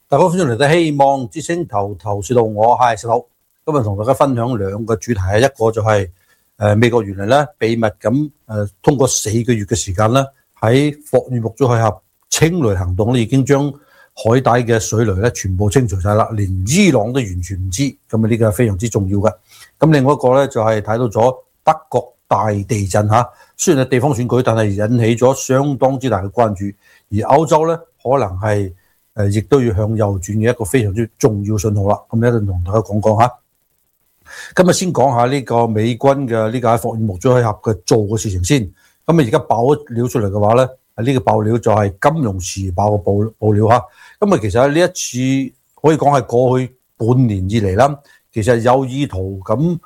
大家歡迎嚟到希望之星頭頭是道，我係石頭。今日同大家分享兩個主題，一個就係美國原來咧秘密咁通過4個月嘅時間咧，喺霍爾木茲海峽清雷行動咧，已經將海底嘅水雷咧全部清除晒啦，連伊朗都完全唔知。咁呢個係非常之重要嘅。咁另外一個咧就係睇到咗德國大地震嚇，雖然係地方選舉，但係引起咗相當之大嘅關注。而歐洲咧可能係亦都要向右轉嘅一個非常之重要信號啦。咁一陣同大家講講嚇。今日先講下呢個美軍嘅呢個喺霍爾木茲海峽嘅做嘅事情先。咁而家爆咗料出嚟嘅話咧，呢個爆料就係《金融時報》嘅報料嚇。咁其實呢一次可以講係過去半年以嚟啦，其實有意圖咁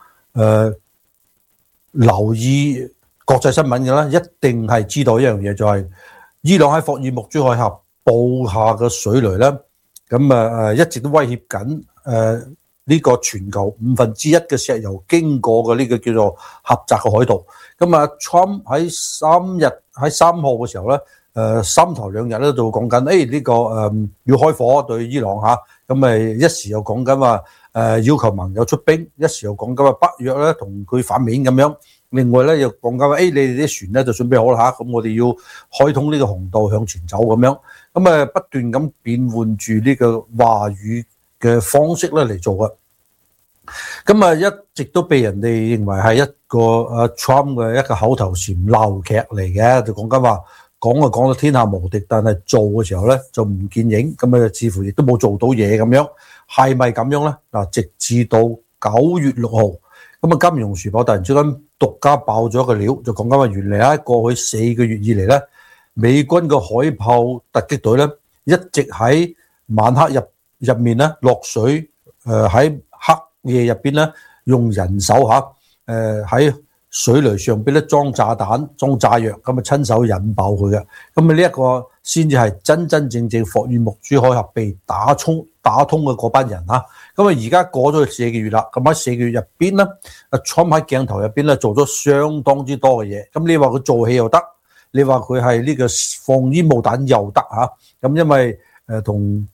留意國際新聞嘅啦，一定係知道一樣嘢，就係伊朗喺霍爾木茲海峽布下嘅水雷咧，咁一直都威脅緊呢個全球1/5嘅石油經過嘅呢個叫做狹窄嘅海道。咁Trump 喺3號嘅時候咧，三頭兩日咧就講緊呢個要開火對伊朗嚇，咁一時又講緊話要求盟友出兵，一時又講緊話北約咧同佢反面咁樣，另外咧又講緊話你哋啲船咧就準備好啦嚇，咁我哋要開通呢個航道向前走咁樣，咁不斷咁變換住呢個話語嘅方式咧嚟做嘅。咁一直都被人哋認為係一個Trump 嘅一個口頭禪鬧劇嚟嘅，就講緊話講就講到天下無敵，但係做嘅時候咧就唔見影，咁似乎亦都冇做到嘢咁樣，係咪咁樣咧？嗱，直至到9月6號，咁《金融時報》突然之間獨家爆咗個料，就講緊話原來喺過去4個月以嚟咧，美軍嘅海豹突擊隊咧一直喺晚黑入面咧落水，喺黑夜入邊咧用人手喺水雷上邊咧裝炸彈、裝炸藥，咁親手引爆佢嘅。咁呢一個先至係真真正正霍爾木茲海峽被打通嘅嗰班人嚇。咁而家過咗4個月啦，咁喺4個月入邊咧，Trump 喺鏡頭入邊咧做咗相當之多嘅嘢。咁你話佢做戲又得，你話佢係呢個放煙霧彈又得嚇。咁因為同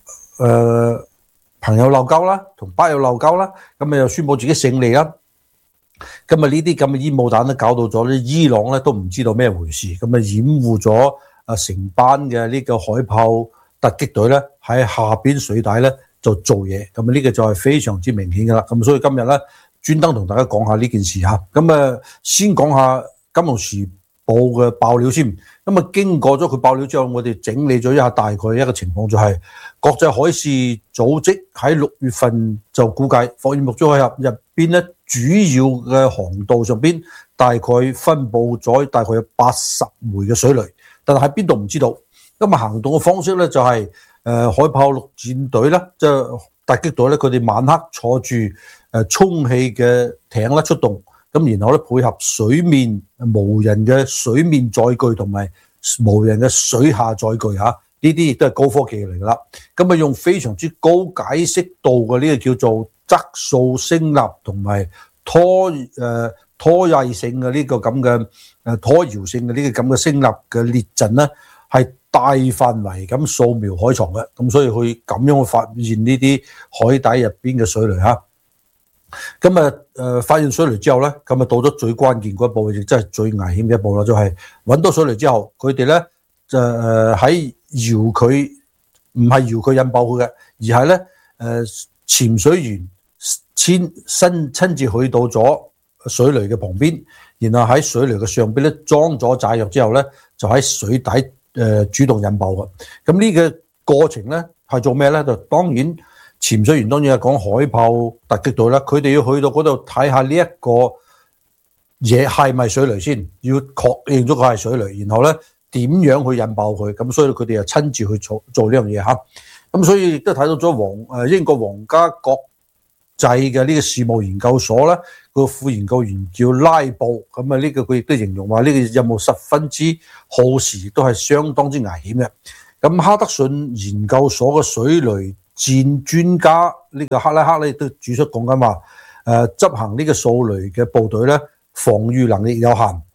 朋友鬧交啦，同班友鬧交啦，咁又宣佈自己勝利啦。咁呢啲咁嘅煙霧彈咧，搞到咗伊朗咧都唔知道咩回事，咁掩護咗成班嘅呢個海豹突擊隊咧喺下邊水底咧就做嘢，咁呢個就係非常之明顯噶啦。咁所以今日咧專登同大家講下呢件事嚇。咁先講下《金融時報》嘅爆料先。咁經過咗佢爆料之後，我哋整理咗一下大概一個情況，就係國際海事組織喺6月份就估計霍爾木茲海峽入邊咧主要嘅航道上邊大概分佈咗大概有80枚嘅水雷，但係喺邊度唔知道。咁行動嘅方式咧就係海豹陸戰隊咧，即係突擊隊咧，佢哋晚黑坐住充氣嘅艇咧出動。咁然後咧配合水面無人嘅水面載具同埋無人嘅水下載具嚇，呢啲亦都係高科技嚟㗎啦。咁用非常之高解析度嘅呢個叫做質素聲納同埋拖曳性嘅呢個咁嘅拖搖性嘅呢個咁嘅聲納嘅列陣咧，係大範圍咁掃描海床嘅。咁所以佢咁樣去發現呢啲海底入邊嘅水雷嚇。咁發現水雷之後咧，咁到咗最關鍵嗰一步，亦真係最危險嘅一步啦，就係揾到水雷之後，佢哋咧就喺搖佢，唔係搖佢引爆佢嘅，而係咧潛水員親自去到咗水雷嘅旁邊，然後喺水雷嘅上邊咧裝咗炸藥之後咧，就喺水底主動引爆嘅。咁呢個過程咧係做咩咧？就當然。潛水員當然係講海豹突擊隊啦，佢哋要去到嗰度睇下呢一個嘢係咪水雷先，要確認咗佢係水雷，然後咧點樣去引爆佢，咁所以佢哋就親自去做呢樣嘢嚇。咁所以亦都睇到咗英國皇家國際嘅呢個事務研究所咧，個副研究員叫拉布，咁呢個佢亦都形容話呢個任務十分之耗時，亦都係相當之危險嘅。咁哈德遜研究所嘅水雷戰專家呢個克拉克咧都指出講緊話，執行呢個掃雷嘅部隊咧防禦能力有限，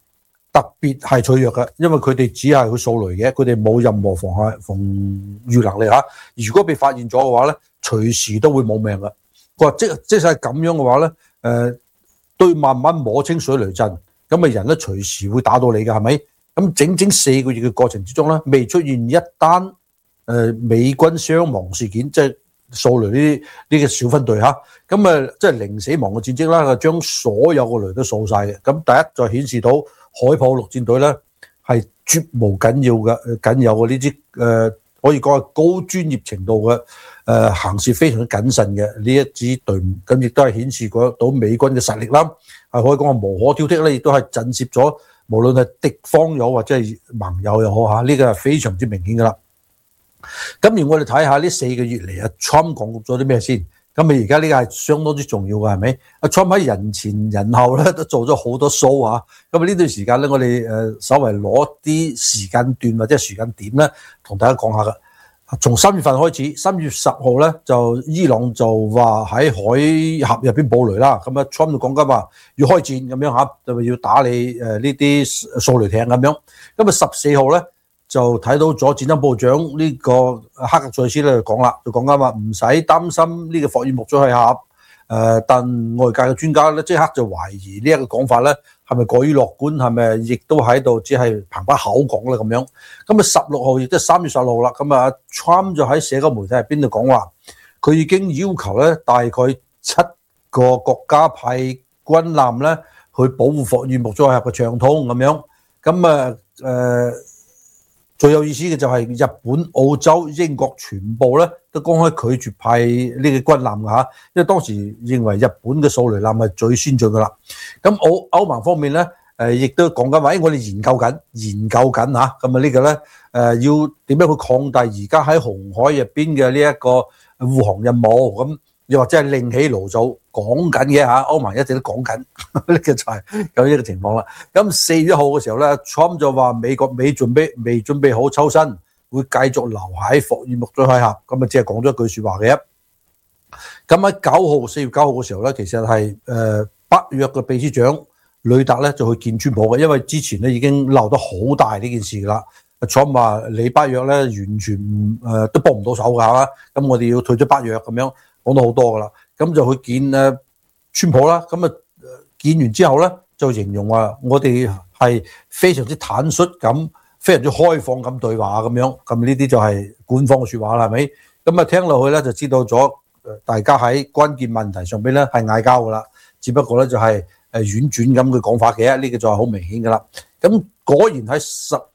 特別係脆弱嘅，因為佢哋只係去掃雷嘅，佢哋冇任何防禦能力嚇。如果被發現咗嘅話咧，隨時都會冇命嘅。佢話即使係咁樣嘅話咧，都要慢慢摸清水雷陣，咁人咧隨時會打到你嘅，係咪？咁整整4個月嘅過程之中咧，未出現一單美軍傷亡事件，即係掃雷呢個小分隊嚇，咁即係零死亡嘅戰績啦，將所有嘅雷都掃晒嘅。咁第一就顯示到海豹陸戰隊咧係絕無僅有嘅呢支可以講係高專業程度嘅行事非常謹慎嘅呢一支隊伍，咁亦都係顯示過到美軍嘅實力啦，係可以講係無可挑剔咧，亦都係震懾咗無論係敵方又好或者係盟友又好嚇，呢個係非常之明顯噶啦。咁而我哋睇下呢4個月嚟Trump 講咗啲咩先。咁而家呢個係相當之重要嘅，係咪？Trump 喺人前人後咧都做咗好多 show 啊。咁呢段時間咧，我哋稍微攞啲時間段或者時間點咧，同大家講下㗎。從3月份開始，3月10號咧就伊朗就話喺海峽入邊布雷啦。咁Trump 就講緊話要開戰咁樣嚇，就要打你呢啲掃雷艇咁樣。咁14號咧就睇到咗戰爭部長呢個黑格塞斯咧就講啦，就講緊話唔使擔心呢個霍爾木茲海峽。但外界嘅專家咧即刻就懷疑呢一個講法咧係咪過於樂觀，係咪亦都喺度只係憑把口講咧咁樣。咁16號亦即係3月16號啦，咁Trump 就喺社交媒體入邊度講話，佢已經要求咧大概7個國家派軍艦咧去保護霍爾木茲海峽嘅暢通咁樣。咁最有意思嘅就係日本、澳洲、英國全部咧都公開拒絕派呢個軍艦㗎嚇，因為當時認為日本嘅掃雷艦係最先進㗎啦。咁歐盟方面咧亦都講緊話，我哋研究緊嚇，咁呢個咧要點樣去擴大而家喺紅海入邊嘅呢一個護航任務咁。又或者係另起爐灶講緊嘅嚇，歐盟一直都講緊，呢個就係有呢個情況啦。咁4月1號嘅時候咧 ，Trump 就話美國未準備好抽身，會繼續留喺霍爾木茲海峽，咁只係講咗一句説話嘅。咁喺4月9號嘅時候咧，其實係北約嘅秘書長呂特咧就去見川普嘅，因為之前咧已經鬧得好大呢件事啦。Trump 話你北約咧完全都幫唔到手㗎嚇，咁我哋要退出北約咁樣。講到好多噶啦，咁就去見川普啦。咁見完之後咧，就形容話我哋係非常之坦率咁，非常之開放咁對話咁樣。咁呢啲就係官方嘅説話啦，係咪？咁聽落去咧就知道咗，大家喺關鍵問題上邊咧係嗌交噶啦。只不過咧就係婉轉咁嘅講法嘅，呢個就係好明顯噶啦。咁果然喺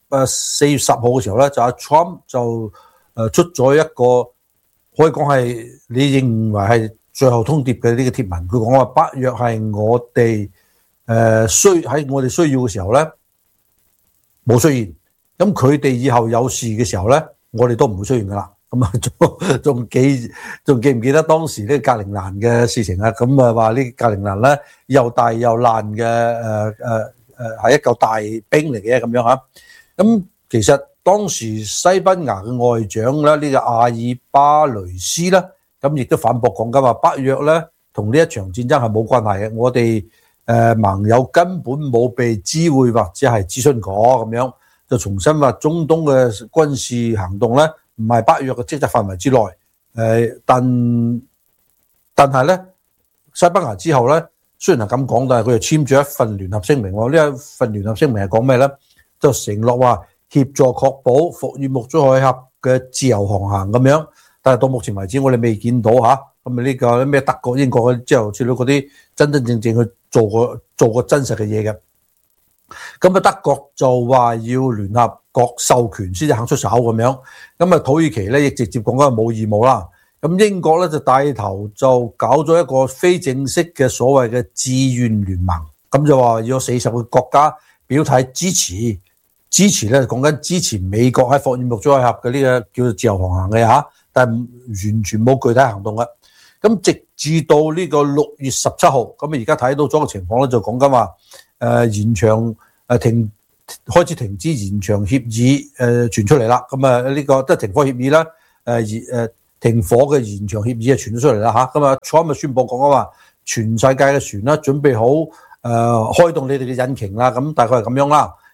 4月10號嘅時候咧，就Trump 就出咗一個。可以講係你認為係最後通牒嘅呢個貼文，佢講話北約係我哋喺我哋需要嘅時候咧冇出現，咁佢哋以後有事嘅時候咧，我哋都唔會出現噶啦。咁仲記唔記得當時呢個格陵蘭嘅事情啊？咁話呢格陵蘭咧又大又爛嘅係一嚿大冰嚟嘅咁樣嚇。咁其實當時西班牙嘅外長咧，呢個阿爾巴雷斯咧，咁亦都反駁講緊話北約咧同呢一場戰爭係冇關係嘅，我哋盟友根本冇被知會或者係諮詢過咁樣，就重申話中東嘅軍事行動咧唔係北約嘅職責範圍之內。但係咧西班牙之後咧，雖然係咁講，但係佢又簽咗一份聯合聲明喎。呢一份聯合聲明係講咩咧？就承諾話協助確保霍爾木茲海峽嘅自由航行咁樣，但係到目前為止我哋未見到嚇，咁呢個咩德國、英國之後之類嗰啲真正去做過真實嘅嘢嘅。咁德國就話要聯合國授權先至肯出手咁樣，咁土耳其咧亦直接講緊冇義務啦。咁英國咧就帶頭就搞咗一個非正式嘅所謂嘅志願聯盟，咁就話有40個國家表態支持咧，講緊支持美國喺霍爾木茲海峽嘅呢個叫做自由航行嘅嚇，但係完全冇具體行動嘅。咁直至到呢個6月17號，咁而家睇到咗個情況咧，就講緊話延長開始停止延長協議傳出嚟啦。咁呢個即係停火協議啦，停火嘅延長協議啊傳咗出嚟啦嚇。咁Trump宣布講緊話，全世界嘅船啦準備好開動你哋嘅引擎啦，咁大概係咁樣啦。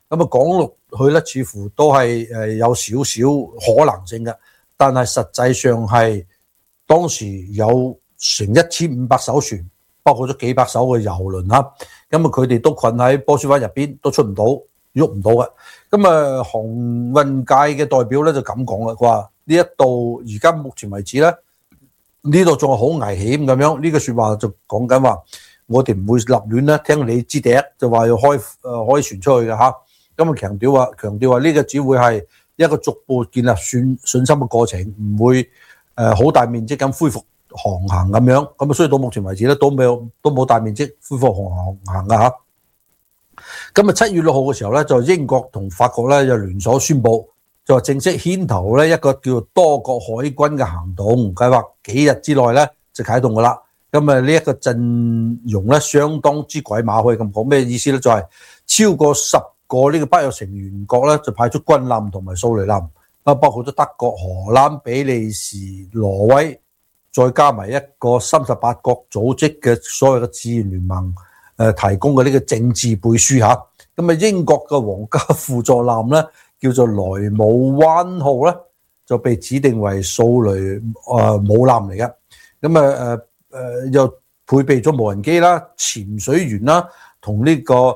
咁講落去咧，似乎都係有少少可能性嘅，但係實際上係當時有成1500艘船，包括咗幾百艘嘅郵輪啦，咁佢哋都困喺波斯灣入邊，都出唔到，喐唔到嘅。咁航運界嘅代表咧就咁講啦，佢話呢一度而家目前為止咧，呢度仲係好危險咁樣。呢個説話就講緊話，我哋唔會立亂咧聽你支笛就話要開船出去嘅嚇。咁強調話呢個只會係一個逐步建立信心嘅過程，唔會好大面積咁恢復航行咁樣。咁所以到目前為止咧都冇大面積恢復航行嘅嚇。咁7月6號嘅時候咧，就英國同法國咧就聯手宣布，就話正式牽頭咧一個叫做多國海軍嘅行動計劃，幾日之內咧就啟動噶啦。咁呢一個陣容咧相當之鬼馬，可以咁講。咩意思咧？就係超過10個呢個北約成員國咧就派出軍艦同埋掃雷艦，包括咗德國、荷蘭、比利時、挪威，再加埋一個38國組織嘅所謂嘅志願聯盟。提供嘅呢個政治背書嚇，咁英國嘅皇家輔助艦咧叫做萊姆灣號咧，就被指定為掃雷母艦嚟嘅。咁又配備咗無人機啦、潛水員啦，同呢個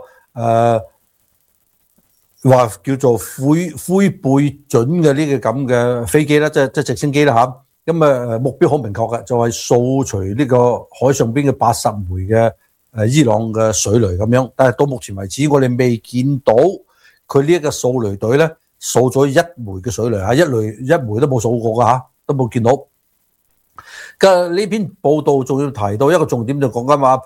話叫做灰背準嘅呢個咁嘅飛機啦，即係直升機啦嚇。咁目標好明確嘅，就係掃除呢個海上邊嘅80枚嘅伊朗嘅水雷咁樣，但係到目前為止，我哋未見到佢呢一個掃雷隊咧掃咗一枚嘅水雷嚇，一枚都冇掃過㗎嚇，都冇見到。嘅呢篇報道仲要提到一個重點，就講緊話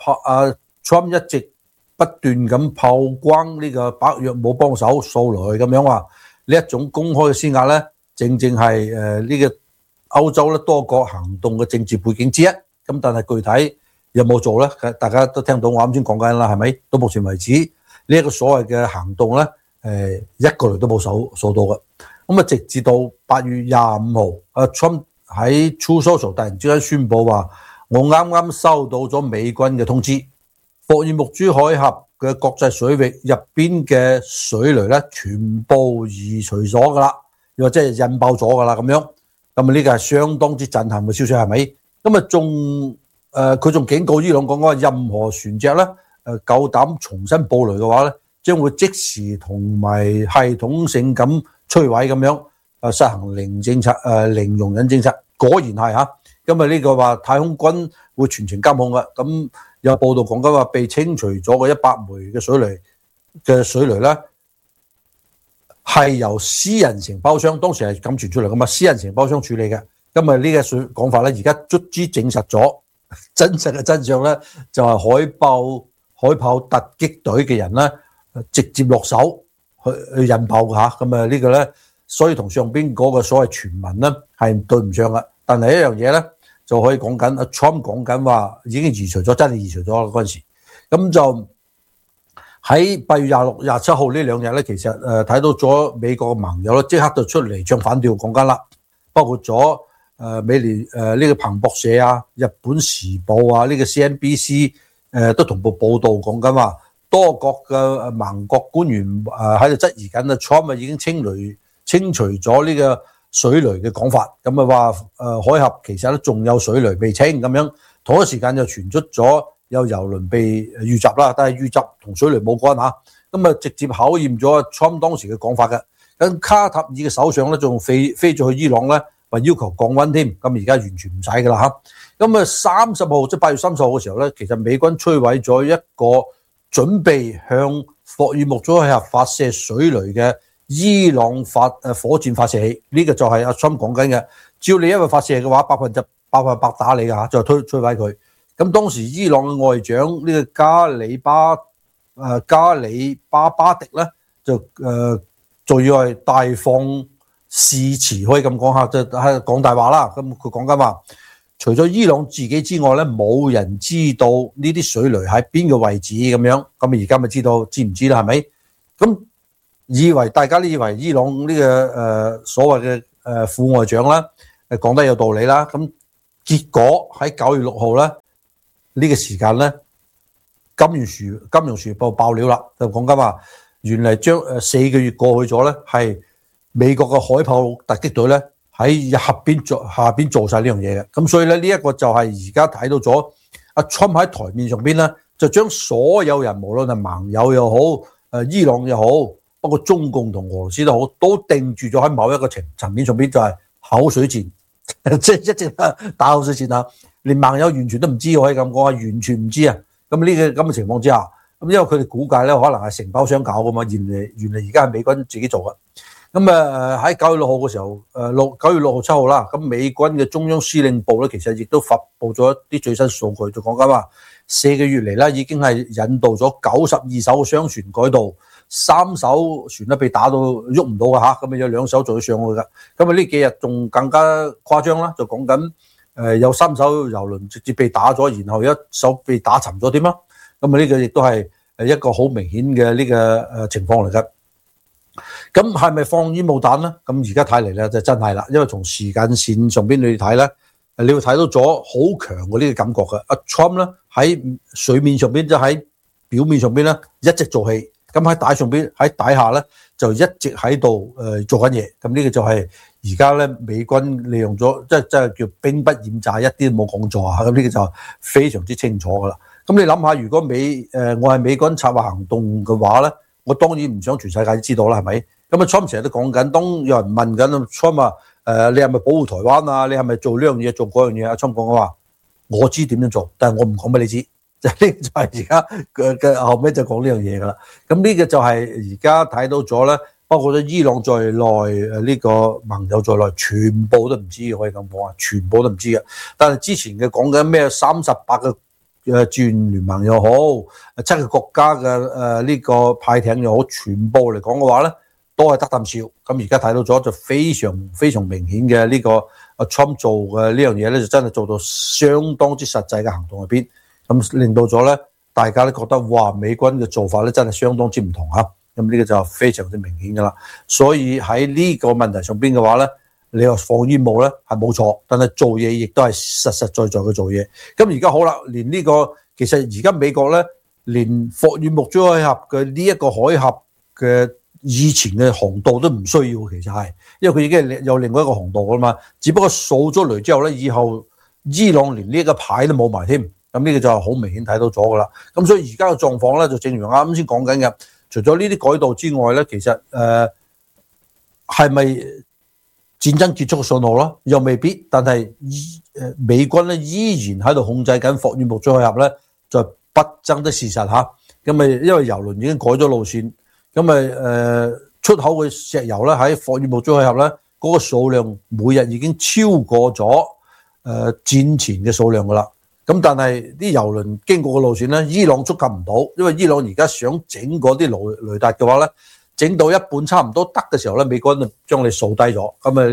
Trump 一直不斷咁炮轟呢個北約冇幫手掃雷咁樣，話呢一種公開嘅施壓咧，正係呢個歐洲咧多國行動嘅政治背景之一。咁但係具體有冇做咧？大家都聽到我啱先講緊啦，係咪？到目前為止呢一個所謂嘅行動咧，一個雷都冇掃到嘅。咁直至到8月25號，Trump 喺 Truth Social 突然之間宣布話，我啱啱收到咗美軍嘅通知，霍爾木茲海峽嘅國際水域入邊嘅水雷咧，全部移除咗㗎啦，又或者係引爆咗㗎啦咁樣。咁呢個係相當之震撼嘅消息，係咪？咁佢仲警告伊朗講話，任何船隻咧夠膽重新佈雷嘅話咧，將會即時同埋系統性咁摧毀咁樣，實行零容忍政策。果然係嚇，因為呢個話太空軍會全程監控嘅。咁有報道講緊話，被清除咗嘅100枚嘅水雷咧，係由私人承包商，當時係咁傳出嚟噶嘛，私人承包商處理嘅。咁呢個講法咧，而家卒之證實咗。真實嘅真相咧，就係海豹突擊隊嘅人咧，直接落手去引爆嚇。咁呢個咧，所以同上邊嗰個所謂傳聞咧係對唔上嘅。但係一樣嘢咧，就可以講緊Trump 講緊話已經移除咗，真係移除咗嗰陣時。咁就喺8月26、27號呢兩日咧，其實睇到咗美國嘅盟友咧，即刻就出嚟唱反調講緊啦，包括咗。美聯呢個彭博社啊、日本時報啊、呢個 CNBC 都同步報導講緊話，多國嘅盟國官員喺度質疑緊Trump 已經清除咗呢個水雷嘅講法，咁話海峽其實咧仲有水雷未清咁樣，同一時間就傳出咗有郵輪被遇襲啦，但係遇襲同水雷冇關嚇，咁直接考驗咗Trump當時嘅講法嘅。咁卡塔爾嘅首相咧仲飛咗去伊朗咧。話要求降溫添，咁而家完全唔使噶啦嚇。咁30號即係8月30號嘅時候咧，其實美軍摧毀咗一個準備向霍爾木茲海峽發射水雷嘅伊朗火箭發射器。呢個就係阿 Trump 講緊嘅，只要你因為發射嘅話，100%打你㗎嚇，就摧毀佢。咁當時伊朗嘅外長呢個加里巴迪咧，就仲要係大放誓詞，可以咁講下，就係講大話啦。咁佢講緊話，除咗伊朗自己之外咧，冇人知道呢啲水雷喺邊個位置咁樣。咁而家咪知唔知啦？係咪？咁大家都以為伊朗呢個所謂嘅副外長啦，講得有道理啦。咁結果喺9月6號咧，呢個時間咧，金融時報爆料啦，就講緊話原嚟將4個月過去咗咧，係美國嘅海豹突擊隊咧喺下邊做晒呢樣嘢嘅。咁所以咧呢一個就係而家睇到咗阿 Trump 喺台面上邊咧，就將所有人無論係盟友又好，伊朗又好，包括中共同俄羅斯都好，都定住咗喺某一個層面上邊，就係口水戰，即係一直打口水戰啊！連盟友完全都唔知，可以咁講啊，完全唔知啊！咁呢個咁嘅情況之下，咁因為佢哋估計咧，可能係承包商搞噶嘛，原嚟而家係美軍自己做嘅。咁喺9月6號嘅時候，9月6號7號啦，咁美軍嘅中央司令部咧，其實亦都發布咗一啲最新數據，就講緊話4個月嚟咧，已經係引導咗92艘商船改道，3艘船咧被打到喐唔到嘅嚇，咁有2艘仲要上去嘅。咁呢幾日仲更加誇張啦，就講緊有3艘郵輪直接被打咗，然後1艘被打沉咗添啦。咁呢個亦都係一個好明顯嘅呢個情況嚟嘅。咁係咪放煙霧彈咧？咁而家睇嚟咧就真係啦，因為從時間線上邊你睇咧，你會睇到咗好強嘅呢個感覺嘅。阿 Trump 咧喺水面上邊，即係喺表面上邊咧一直做戲，咁喺底下咧就一直喺度做緊嘢。咁呢個就係而家咧美軍利用咗，即係叫兵不厭詐，一啲都冇講錯啊！咁呢個就非常之清楚噶啦。咁你諗下，如果我係美軍策劃行動嘅話咧，我當然唔想全世界知道啦，係咪？咁啊 Trump 成日都講緊，當有人問緊 Trump 話你係咪保護台灣啊？你係咪做呢樣嘢做嗰樣嘢？阿 Trump 講話我知點樣做，但係我唔講俾你知。就呢就係而家嘅後尾就講呢樣嘢噶啦。咁呢個就係而家睇到咗咧，包括咗伊朗在內，呢個盟友在內，全部都唔知，可以咁講啊，全部都唔知嘅。但係之前嘅講緊咩38個志願聯盟又好，7個國家嘅呢個派艇又好，全部嚟講嘅話咧，都係得啖笑。咁而家睇到咗就非常非常明顯嘅呢個阿 Trump 做嘅呢樣嘢咧，就真係做到相當之實際嘅行動入邊，咁令到咗咧大家都覺得哇，美軍嘅做法咧真係相當之唔同啊！咁呢個就非常之明顯噶啦。所以喺呢個問題上邊嘅話咧，你話放煙霧咧係冇錯，但係做嘢亦都係實實在在嘅做嘢。咁而家好啦，連呢個其實而家美國咧，連霍爾木茲海峽嘅呢一個海峽嘅以前嘅航道都唔需要，其實係因為佢已經係有另外一個航道㗎嘛。只不過掃咗雷之後咧，以後伊朗連呢一個牌都冇埋添。咁呢個就係好明顯睇到咗噶啦。咁所以而家嘅狀況咧，就正如啱先講緊嘅，除咗呢啲改道之外咧，其實係咪戰爭結束嘅信號啦？又未必。但係美軍咧依然喺度控制緊霍爾木茲海峽咧，就不爭的事實嚇。咁咪因為油輪已經改咗路線，咁咪出口嘅石油咧喺霍爾木茲海峽咧嗰個數量每日已經超過咗戰前嘅數量噶啦。咁但係啲油輪經過嘅路線咧，伊朗觸及唔到，因為伊朗而家想整嗰啲雷達嘅話咧，整到一半差唔多得嘅時候咧，美國就將你掃低咗。咁啊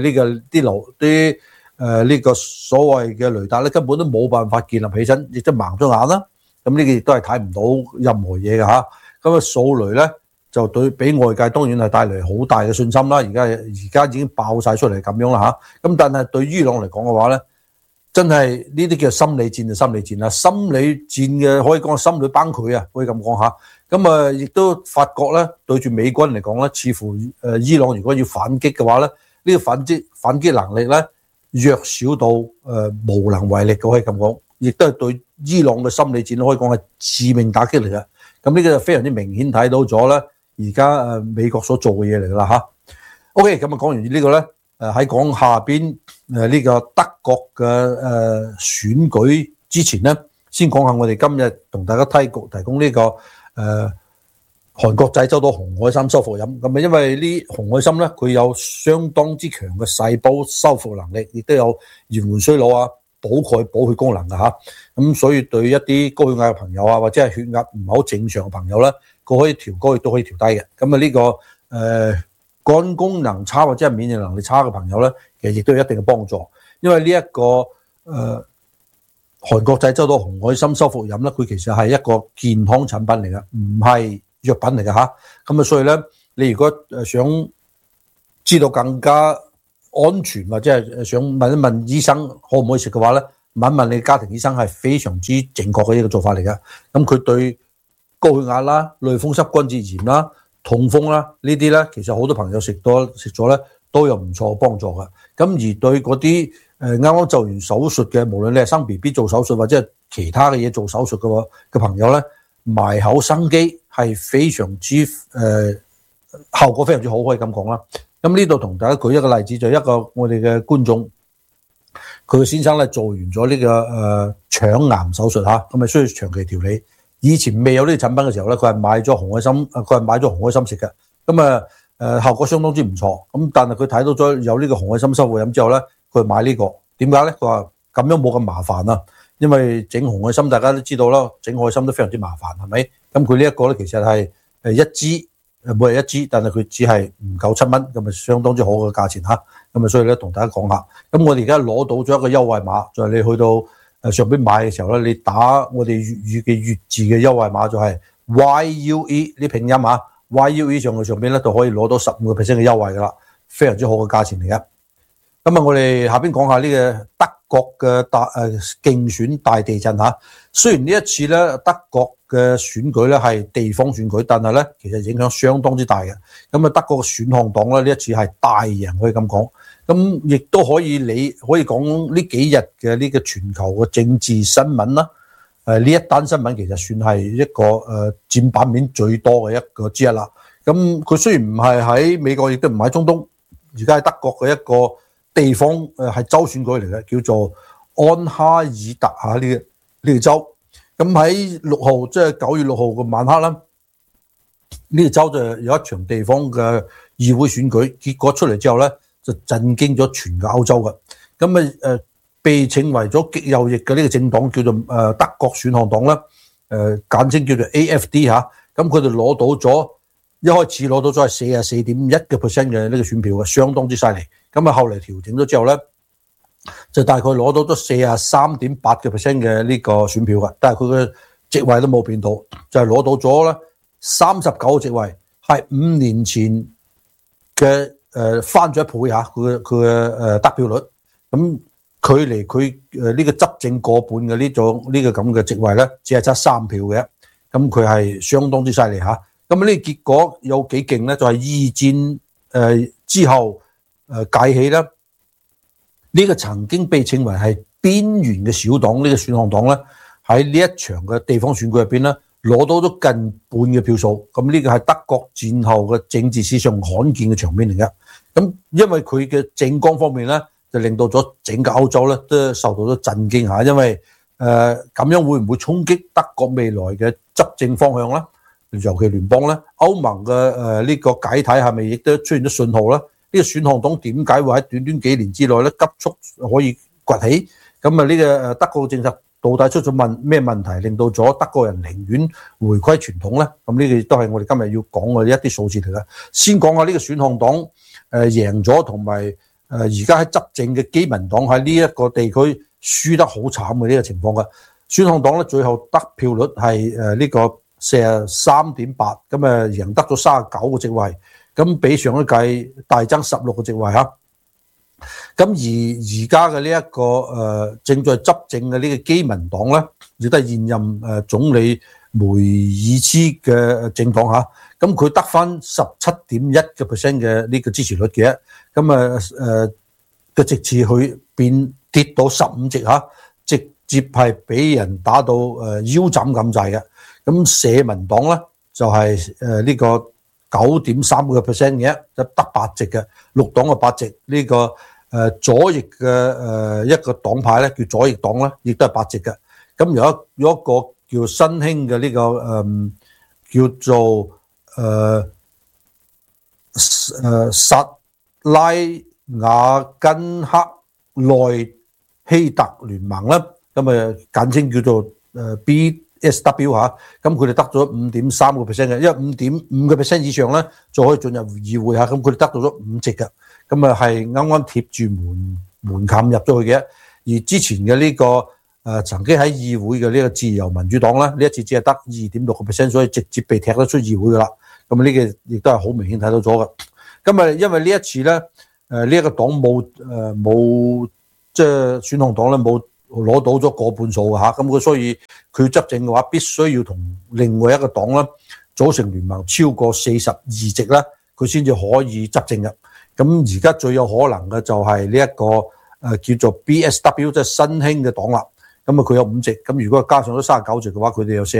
呢個所謂嘅雷達咧，根本都冇辦法建立起身，亦都盲咗眼啦。咁呢個亦都係睇唔到任何嘢嘅嚇。咁啊掃雷咧就對俾外界當然係帶嚟好大嘅信心啦。而家已經爆晒出嚟咁樣啦嚇。咁但係對伊朗嚟講嘅話咧，真係呢啲叫心理戰就心理戰啦，心理戰嘅可以講係心理崩潰啊，可以咁講下。咁啊，亦都發覺咧，對住美軍嚟講咧，似乎伊朗如果要反擊嘅話咧，呢個反擊能力咧弱小到無能為力嘅，可以咁講。亦都係對伊朗嘅心理戰可以講係致命打擊嚟嘅。咁呢個就非常之明顯睇到咗咧，而家美國所做嘅嘢嚟㗎啦嚇。OK， 咁啊講完呢個咧。喺講下邊呢個德國嘅選舉之前咧，先講下我哋今日同大家提供呢個韓國製周到紅海參修復飲。咁啊，因為呢紅海參咧，佢有相當之強嘅細胞修復能力，亦都有延緩衰老啊、補鈣補血功能嘅嚇。咁所以對一啲高血壓嘅朋友啊，或者係血壓唔係好正常嘅朋友咧，佢可以調高亦都可以調低嘅。咁啊呢個肝功能差或者係免疫能力差嘅朋友咧，其實亦都有一定嘅幫助。因為呢一個韓國製周到紅海參修復飲咧，佢其實係一個健康產品嚟嘅，唔係藥品嚟嘅嚇。咁啊，所以咧，你如果想知道更加安全或者係想問一問醫生可唔可以食嘅話咧，問一問你家庭醫生係非常之正確嘅一個做法嚟嘅。咁佢對高血壓啦、類風濕關節炎啦、 痛風啦呢啲咧，其實好多朋友食咗咧都有唔錯嘅幫助嘅。咁而對嗰啲啱啱做完手術嘅，無論你係生 BB 做手術或者係其他嘅嘢做手術嘅朋友咧，埋口生肌係非常之效果非常之好，可以咁講啦。咁呢度同大家舉一個例子，就係一個我哋嘅觀眾，佢嘅先生咧做完咗呢個腸癌手術嚇，咁咪需要長期調理。以前未有呢啲產品嘅時候咧，佢係買咗紅海參食嘅，咁效果相當之唔錯。咁但係佢睇到咗有呢個紅海參收貨飲之後咧，佢買呢個點解咧？佢話咁樣冇咁麻煩啊，因為整紅海參大家都知道啦，整海參都非常之麻煩，係咪？咁佢呢一個咧其實係一支每日一支，但係佢只係唔夠7蚊，咁咪相當之好嘅價錢嚇。咁所以咧同大家講下，咁我哋而家攞到咗一個優惠碼，就係你去到上邊買嘅時候咧，你打我哋粵語嘅粵字嘅優惠碼就係 YUE 呢拼音啊 ，YUE 上邊咧就可以攞到15% 嘅優惠噶啦，非常之好嘅價錢嚟嘅。咁我哋下邊講下呢個德國嘅競選大地震嚇。雖然呢一次咧德國嘅選舉咧係地方選舉，但係咧其實影響相當之大嘅。咁德國嘅選項黨咧呢一次係大贏，可以咁講。咁亦都可以講呢幾日嘅呢個全球嘅政治新聞啦。呢一單新聞其實算係一個佔版面最多嘅一個之一啦。咁佢雖然唔係喺美國，亦都唔係喺中東，而家喺德國嘅一個地方係州選舉嚟嘅，叫做安哈爾特嚇呢個州。咁喺6號，即係9月6號嘅晚黑啦，呢個州就有一場地方嘅議會選舉，結果出嚟之後咧，就震驚咗全個歐洲嘅。咁被稱為咗極右翼嘅呢個政黨叫做德國選項黨啦，簡稱叫做 AFD 嚇。咁佢哋攞到咗一開始攞到咗係44.1% 嘅呢個選票嘅，相當之犀利。咁後嚟調整咗之後咧，就大概攞到咗43.8% 嘅呢個選票嘅，但係佢嘅席位都冇變到，就係攞到咗咧39個席位，係5年前嘅翻咗一倍嚇，佢嘅得票率。咁距離佢呢個執政過半嘅呢個咁嘅席位咧，只係差3票嘅，咁佢係相當之犀利嚇。咁呢個結果有幾勁咧？就係二戰之後解起咧。呢個曾經被稱為係邊緣嘅小黨，呢個選項黨咧，喺呢一場嘅地方選舉入邊咧，攞到咗近半嘅票數。咁呢個係德國戰後嘅政治史上罕見嘅場面嚟嘅。咁因為佢嘅政綱方面咧，就令到咗整個歐洲咧都受到咗震驚嚇。因為咁樣會唔會衝擊德國未來嘅執政方向咧？尤其聯邦咧，歐盟嘅呢個解體係咪亦都出現咗信號咧？呢個選項黨點解會喺短短幾年之內咧急速可以崛起？咁呢個德國嘅政策到底出咗咩問題，令到咗德國人寧願回歸傳統咧？咁呢個亦都係我哋今日要講嘅一啲數字嚟嘅。先講下呢個選項黨贏咗，同埋而家喺執政嘅基民黨喺呢一個地區輸得好慘嘅呢個情況嘅。選項黨咧最後得票率係呢個43.8%，咁贏得咗39個席位。咁比上一屆大增16個席位嚇，咁而家嘅呢一個正在執政嘅呢個基民黨咧，亦都係現任總理梅爾茨嘅政黨嚇，咁佢得翻17.1% 嘅呢個支持率嘅，咁嘅席次去跌到15席嚇，直接係俾人打到腰斬咁滯嘅。咁社民黨咧就係呢個9.3% 嘅，就得8席嘅，綠黨嘅8席。呢個左翼嘅一個黨派咧，叫左翼黨咧，亦都係8席嘅。咁有一個叫新興嘅呢個叫做薩拉瓦根克內希特聯盟啦，咁簡稱叫做BSW 嚇，咁佢哋得咗5.3%嘅，因為5.5% 以上咧就可以進入議會嚇，咁佢哋得到咗5席嘅，咁係啱啱貼住門檻入咗去嘅。而之前嘅呢個曾經喺議會嘅呢個自由民主黨咧，呢一次只係得2.6%，所以直接被踢得出議會噶啦。咁呢個亦都係好明顯睇到咗嘅。咁因為呢一次咧，呢一個黨冇即係選項黨咧冇攞到咗過半數嘅嚇，咁佢所以佢執政嘅話必須要同另外一個黨咧組成聯盟超過42席咧，佢先至可以執政嘅。咁而家最有可能嘅就係呢一個叫做 BSW， 即係新興嘅黨啦。咁佢有5席，咁如果加上咗39席嘅話，佢哋有